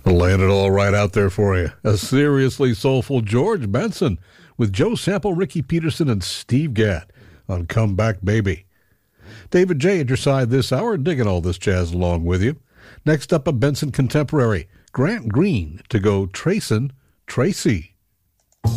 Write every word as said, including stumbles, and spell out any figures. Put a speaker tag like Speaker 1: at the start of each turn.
Speaker 1: Laying it all right out there for you. A seriously soulful George Benson with Joe Sample, Ricky Peterson, and Steve Gadd on Come Back Baby. David J. at your side this hour, digging all this jazz along with you. Next up, a Benson contemporary, Grant Green, to go Tracin' Tracy.